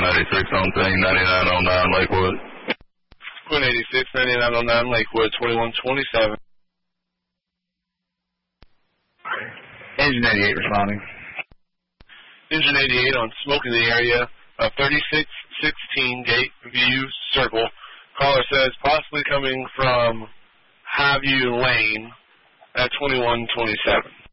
86 on thing, 9909 Lakewood. Twin 86, 9909 Lakewood, 2127. Engine 88 responding. Engine 88 on smoke in the area of 3616 Gate View Circle. Caller says possibly coming from Highview Lane at 2127.